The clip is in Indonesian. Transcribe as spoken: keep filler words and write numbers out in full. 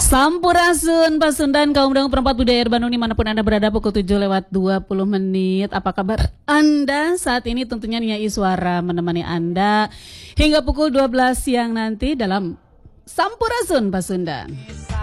Sampurasun Pasundan kaum dang perempat budaya Bandung dimanapun Anda berada, pukul tujuh lewat dua puluh menit. Apa kabar Anda saat ini? Tentunya Nyai Suara menemani Anda hingga pukul dua belas siang nanti dalam Sampurasun Pasundan.